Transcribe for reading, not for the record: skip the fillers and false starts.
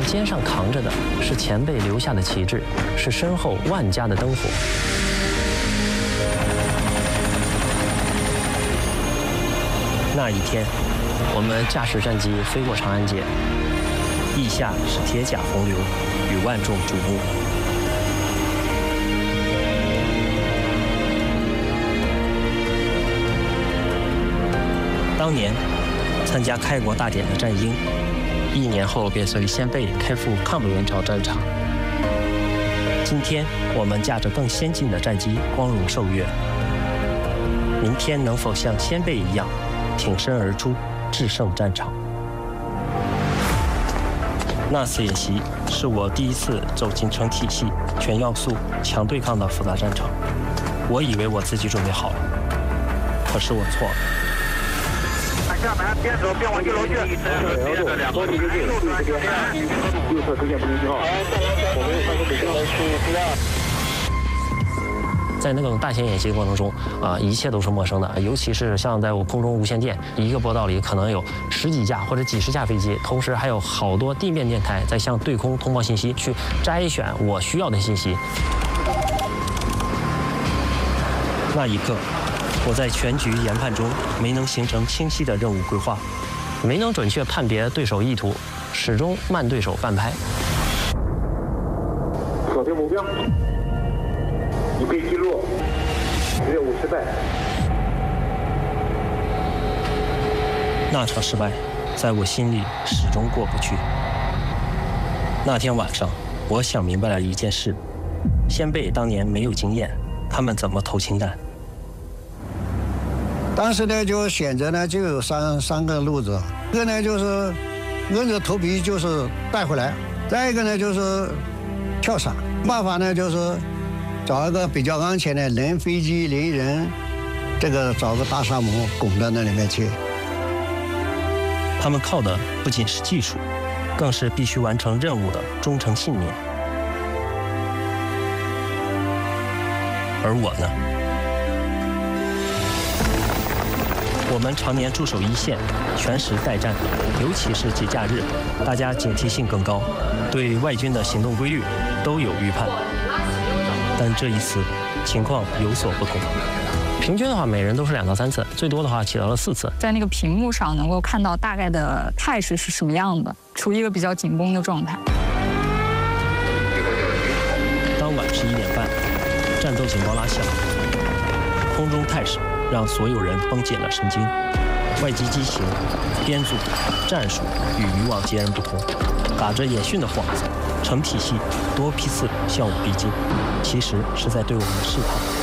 肩上扛着的是前辈留下的旗帜，是身后万家的灯火。那一天，我们驾驶战机飞过长安街，翼下是铁甲洪流与万众瞩目。当年参加开国大典的战鹰，1年后便随先辈开赴抗美援朝战场。今天我们驾着更先进的战机光荣受阅，明天能否像先辈一样挺身而出，制胜战场？那次演习是我第一次走进成体系、全要素、强对抗的复杂战场。我以为我自己准备好了，可是我错了。 下盘边走边往1楼去，多离近，右侧出现不明信号。我们上个北京来去第2。 在那种大型演习的过程中，一切都是陌生的，尤其是像在我空中无线电，一个波道里可能有10几架或者几10架飞机，同时还有好多地面电台在向对空通报信息，去摘选我需要的信息。那一刻，我在全局研判中没能形成清晰的任务规划，没能准确判别对手意图，始终慢对手半拍。 锁定目标，已被击落，任务失败。 那场失败，在我心里始终过不去。那天晚上，我想明白了一件事：先辈当年没有经验，他们怎么投氢弹？ 当时呢，就选择呢就有三个路子，一个呢就是硬着头皮就是带回来，再一个呢就是跳伞。办法呢就是找一个比较安全的人飞机人人，这个找个大沙漠拱到那里面去。 他们靠的不仅是技术，更是必须完成任务的忠诚信念。而我呢？我们常年驻守一线，全时待战，尤其是节假日，大家警惕性更高，对外军的行动规律都有预判。但这一次情况有所不同，平均的话，每人都是2到3次，最多的话起到了4次。 在那个屏幕上能够看到大概的态势是什么样的，处于一个比较紧绷的状态。 当晚11点半，战斗警报拉响，空中态势让所有人绷紧了神经。外机机型、编组、战术与以往截然不同，打着演训的幌子，成体系多批次向我逼近，其实是在对我们试探。